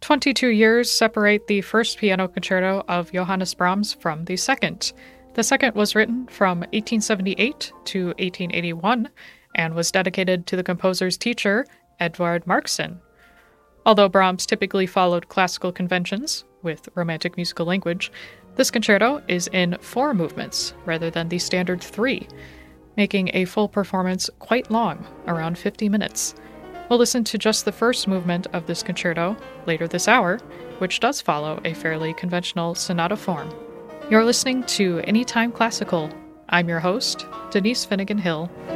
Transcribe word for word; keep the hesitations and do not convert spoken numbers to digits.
twenty-two years separate the first piano concerto of Johannes Brahms from the second. The second was written from eighteen seventy-eight to eighteen eighty-one and was dedicated to the composer's teacher, Edvard Markson. Although Brahms typically followed classical conventions with romantic musical language, this concerto is in four movements rather than the standard three, making a full performance quite long, around fifty minutes. We'll listen to just the first movement of this concerto later this hour, which does follow a fairly conventional sonata form. You're listening to Anytime Classical. I'm your host, Denise Finnegan Hill.